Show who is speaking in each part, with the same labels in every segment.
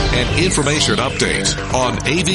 Speaker 1: and information update on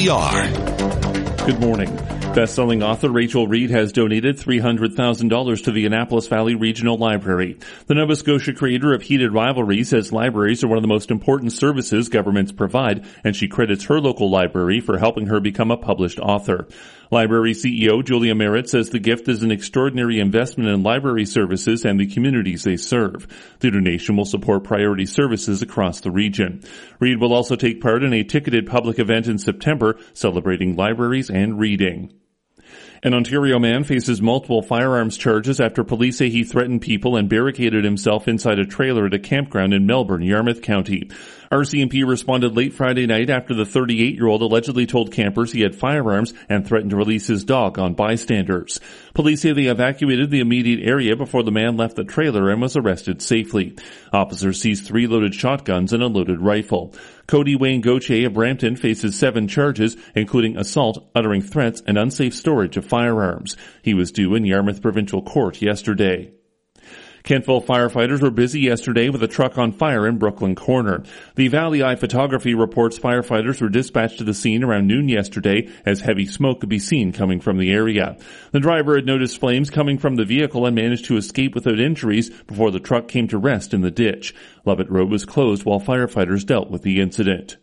Speaker 1: AVR.
Speaker 2: Good morning. Best-selling author Rachel Reed has donated $300,000 to the Annapolis Valley Regional Library. The Nova Scotia creator of Heated Rivalry says libraries are one of the most important services governments provide, and she credits her local library for helping her become a published author. Library CEO Julia Merritt says the gift is an extraordinary investment in library services and the communities they serve. The donation will support priority services across the region. Reed will also take part in a ticketed public event in September celebrating libraries and reading. An Ontario man faces multiple firearms charges after police say he threatened people and barricaded himself inside a trailer at a campground in Melbourne, Yarmouth County. RCMP responded late Friday night after the 38-year-old allegedly told campers he had firearms and threatened to release his dog on bystanders. Police say they evacuated the immediate area before the man left the trailer and was arrested safely. Officers seized 3 loaded shotguns and a loaded rifle. Cody Wayne Gauthier of Brampton faces 7 charges, including assault, uttering threats, and unsafe storage of firearms. He was due in Yarmouth Provincial Court yesterday. Kentville firefighters were busy yesterday with a truck on fire in Brooklyn Corner. The Valley Eye Photography reports firefighters were dispatched to the scene around noon yesterday as heavy smoke could be seen coming from the area. The driver had noticed flames coming from the vehicle and managed to escape without injuries before the truck came to rest in the ditch. Lovett Road was closed while firefighters dealt with the incident.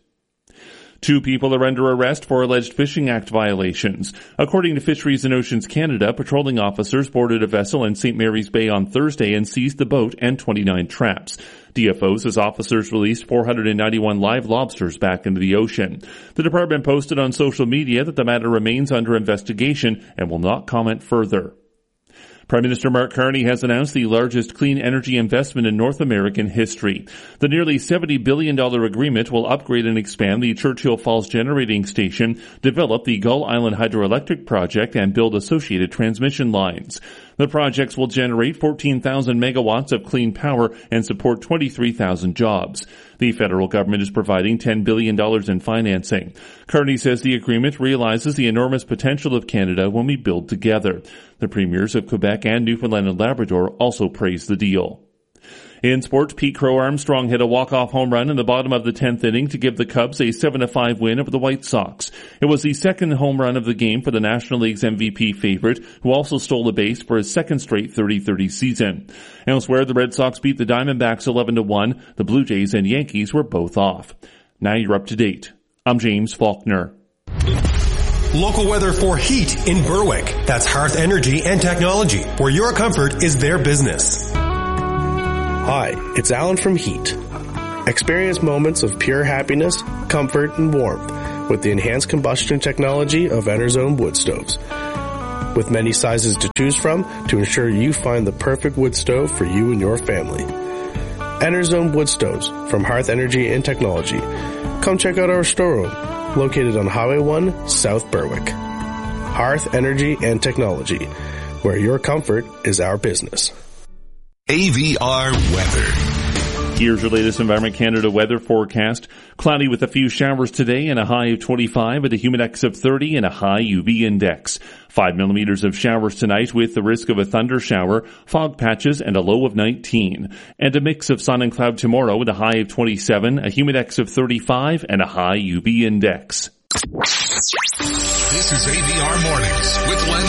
Speaker 2: 2 people are under arrest for alleged Fishing Act violations. According to Fisheries and Oceans Canada, patrolling officers boarded a vessel in St. Mary's Bay on Thursday and seized the boat and 29 traps. DFO says officers released 491 live lobsters back into the ocean. The department posted on social media that the matter remains under investigation and will not comment further. Prime Minister Mark Carney has announced the largest clean energy investment in North American history. The nearly $70 billion agreement will upgrade and expand the Churchill Falls Generating Station, develop the Gull Island Hydroelectric Project, and build associated transmission lines. The projects will generate 14,000 megawatts of clean power and support 23,000 jobs. The federal government is providing $10 billion in financing. Carney says the agreement realizes the enormous potential of Canada when we build together. The premiers of Quebec and Newfoundland and Labrador also praised the deal. In sports, Pete Crow Armstrong hit a walk-off home run in the bottom of the 10th inning to give the Cubs a 7-5 win over the White Sox. It was the second home run of the game for the National League's MVP favorite, who also stole a base for his second straight 30-30 season. Elsewhere, the Red Sox beat the Diamondbacks 11-1. The Blue Jays and Yankees were both off. Now you're up to date. I'm James Faulkner.
Speaker 3: Local weather for heat in Berwick. That's Hearth Energy and Technology, where your comfort is their business.
Speaker 4: Hi, it's Alan from Heat. Experience moments of pure happiness, comfort, and warmth with the enhanced combustion technology of Enerzone wood stoves. With many sizes to choose from to ensure you find the perfect wood stove for you and your family. Enerzone wood stoves from Hearth Energy and Technology. Come check out our storeroom, located on Highway 1, South Berwick. Hearth Energy and Technology, where your comfort is our business.
Speaker 1: AVR weather.
Speaker 2: Here's your latest Environment Canada weather forecast. Cloudy with a few showers today and a high of 25 at a humidex of 30 and a high UV index. 5 millimeters of showers tonight with the risk of a thunder shower, fog patches, and a low of 19. And a mix of sun and cloud tomorrow with a high of 27, a humidex of 35, and a high UV index.
Speaker 1: This is AVR Mornings with Len